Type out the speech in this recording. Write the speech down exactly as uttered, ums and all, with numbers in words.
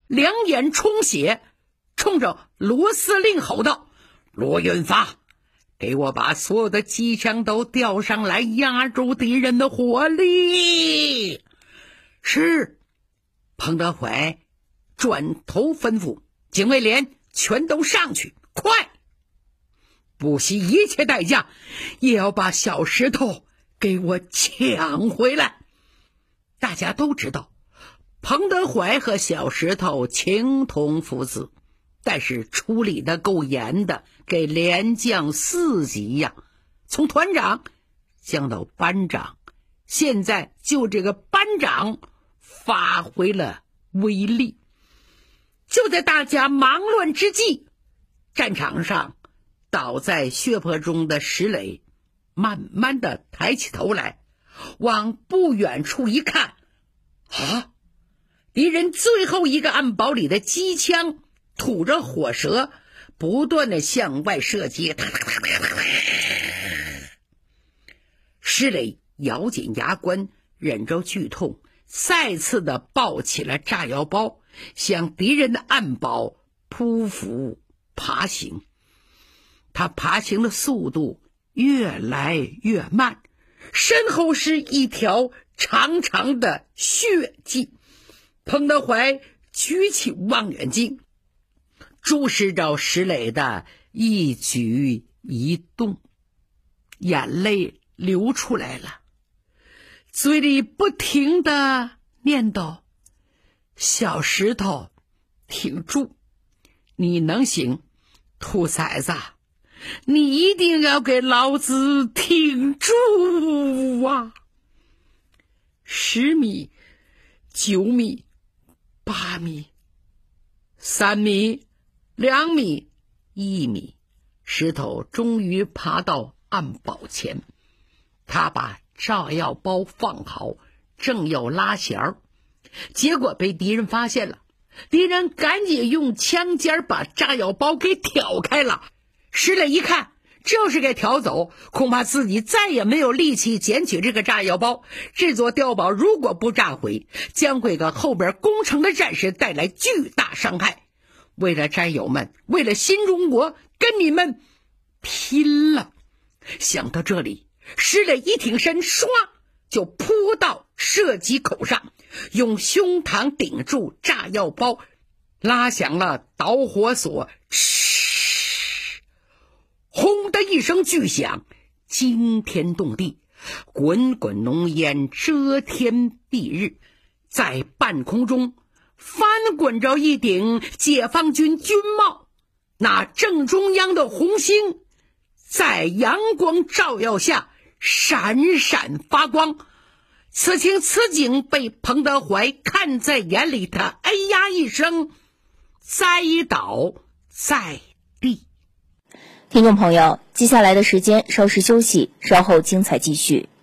两眼充血，冲着罗司令吼道：罗云发，给我把所有的机枪都调上来，压住敌人的火力。是。彭德怀转头吩咐警卫连全都上去，快！不惜一切代价也要把小石头给我抢回来。大家都知道彭德怀和小石头情同父子，但是处理的够严的，给连降四级呀，从团长降到班长，现在就这个班长发挥了威力。就在大家忙乱之际，战场上倒在血泊中的石磊慢慢的抬起头来，往不远处一看，啊，敌人最后一个暗堡里的机枪吐着火舌，不断的向外射击。石磊咬紧牙关，忍着剧痛，再次的抱起了炸药包，向敌人的暗堡匍匐爬行。他爬行的速度越来越慢，身后是一条长长的血迹。彭德怀举起望远镜，注视着石磊的一举一动，眼泪流出来了，嘴里不停地念叨：小石头，挺住，你能行，兔崽子，你一定要给老子挺住啊！十米，九米，八米，三米，两米，一米，石头终于爬到暗堡前。他把炸药包放好，正要拉弦儿，结果被敌人发现了。敌人赶紧用枪尖把炸药包给挑开了。石磊一看，这是给挑走，恐怕自己再也没有力气捡起这个炸药包。这座碉堡如果不炸毁，将会给后边攻城的战士带来巨大伤害。为了战友们，为了新中国，跟你们拼了！想到这里，石磊一挺身，唰就扑到射击口上，用胸膛顶住炸药包，拉响了导火索，嗤，轰的一声巨响，惊天动地，滚滚浓烟遮天蔽日。在半空中翻滚着一顶解放军军帽，那正中央的红星在阳光照耀下闪闪发光。此情此景被彭德怀看在眼里，他哎呀一声，栽倒在地。 听众朋友，接下来的时间稍事休息，稍后精彩继续。